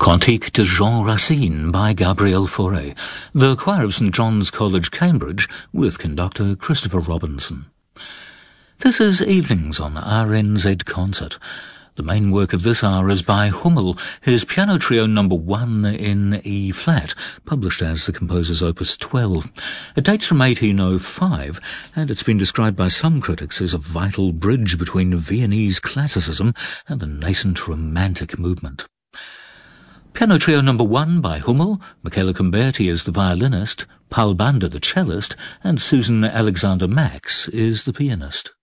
Cantique de Jean Racine by Gabriel Fauré, the choir of St John's College, Cambridge, with conductor Christopher Robinson. This is Evenings on RNZ Concert. The main work of this hour is by Hummel, his Piano Trio No. 1 in E-flat, published as the composer's Opus 12. It dates from 1805, and it's been described by some critics as a vital bridge between Viennese classicism and the nascent Romantic movement. Piano Trio No. 1 by Hummel, Michela Comberti is the violinist, Paul Banda the cellist, and Susan Alexander Max is the pianist.